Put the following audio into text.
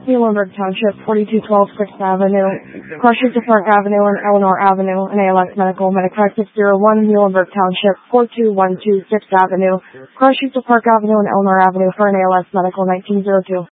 Muhlenberg Township, 4212 6th Avenue, Crushers Park Avenue and Eleanor Avenue, and ALS Medical, Medicare 601, Muhlenberg Township, 4212 6th Avenue, Crushers Park Avenue and Eleanor Avenue for an ALS Medical 1902.